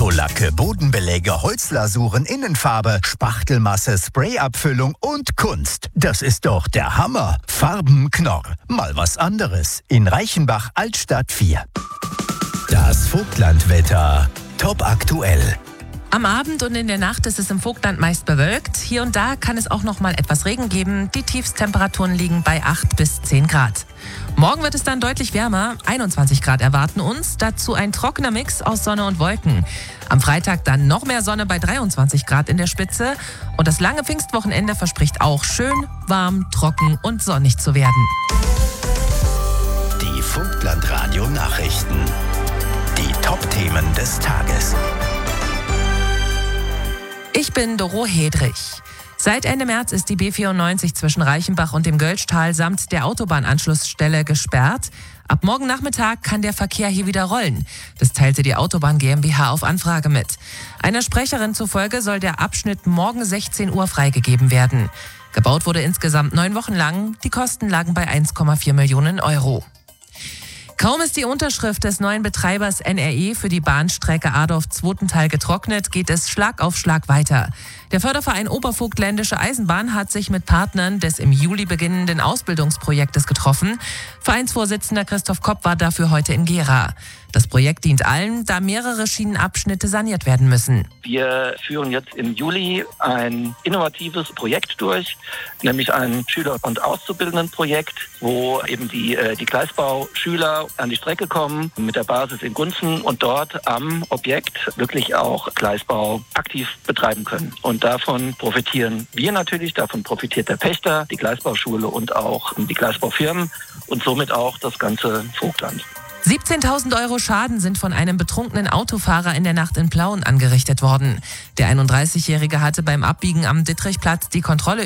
Autolacke, Bodenbeläge, Holzlasuren, Innenfarbe, Spachtelmasse, Sprayabfüllung und Kunst. Das ist doch der Hammer. Farbenknorr. Mal was anderes. In Reichenbach, Altstadt 4. Das Vogtlandwetter. Top aktuell. Am Abend und in der Nacht ist es im Vogtland meist bewölkt. Hier und da kann es auch noch mal etwas Regen geben. Die Tiefstemperaturen liegen bei 8 bis 10 Grad. Morgen wird es dann deutlich wärmer. 21 Grad erwarten uns. Dazu ein trockener Mix aus Sonne und Wolken. Am Freitag dann noch mehr Sonne bei 23 Grad in der Spitze. Und das lange Pfingstwochenende verspricht auch schön, warm, trocken und sonnig zu werden. Die Vogtland-Radio-Nachrichten. Die Top-Themen des Tages. Ich bin Doro Hedrich. Seit Ende März ist die B94 zwischen Reichenbach und dem Gölschtal samt der Autobahnanschlussstelle gesperrt. Ab morgen Nachmittag kann der Verkehr hier wieder rollen. Das teilte die Autobahn GmbH auf Anfrage mit. Einer Sprecherin zufolge soll der Abschnitt morgen 16 Uhr freigegeben werden. Gebaut wurde insgesamt 9 Wochen lang. Die Kosten lagen bei 1,4 Millionen Euro. Kaum ist die Unterschrift des neuen Betreibers NRE für die Bahnstrecke Adorf-Zwotental getrocknet, geht es Schlag auf Schlag weiter. Der Förderverein Obervogtländische Eisenbahn hat sich mit Partnern des im Juli beginnenden Ausbildungsprojektes getroffen. Vereinsvorsitzender Christoph Kopp war dafür heute in Gera. Das Projekt dient allen, da mehrere Schienenabschnitte saniert werden müssen. Wir führen jetzt im Juli ein innovatives Projekt durch, nämlich ein Schüler- und Auszubildendenprojekt, wo eben die Gleisbauschüler an die Strecke kommen mit der Basis in Gunzen und dort am Objekt wirklich auch Gleisbau aktiv betreiben können. Und davon profitieren wir natürlich, davon profitiert der Pächter, die Gleisbauschule und auch die Gleisbaufirmen und somit auch das ganze Vogtland. 17.000 Euro Schaden sind von einem betrunkenen Autofahrer in der Nacht in Plauen angerichtet worden. Der 31-Jährige hatte beim Abbiegen am Dittrichplatz die Kontrolle